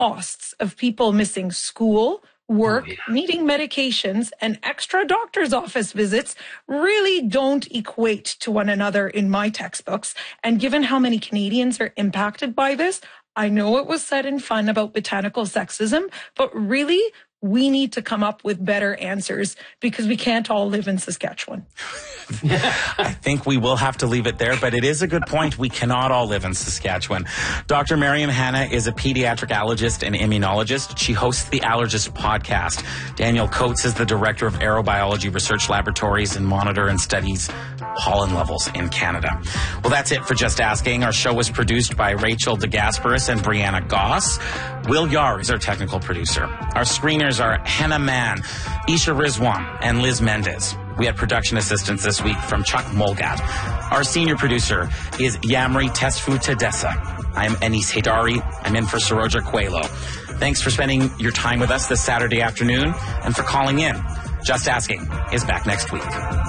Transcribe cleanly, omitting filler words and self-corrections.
costs of people missing school, work, needing medications, and extra doctor's office visits really don't equate to one another in my textbooks. And given how many Canadians are impacted by this, I know it was said in fun about botanical sexism, but really, we need to come up with better answers because we can't all live in Saskatchewan. I think we will have to leave it there, but it is a good point. We cannot all live in Saskatchewan. Dr. Miriam Hanna is a pediatric allergist and immunologist. She hosts the Allergist podcast. Daniel Coates is the director of aerobiology research laboratories and monitor and studies pollen levels in Canada. Well, that's it for Just Asking. Our show was produced by Rachel DeGasperis and Brianna Goss. Will Yar is our technical producer. Our screeners are Hannah Mann, Isha Rizwan, and Liz Mendez. We had production assistance this week from Chuck Molgat. Our senior producer is Yamri Tesfu Tedessa. I'm Anis Haydari. I'm in for Saroja Coelho. Thanks for spending your time with us this Saturday afternoon and for calling in. Just Asking is back next week.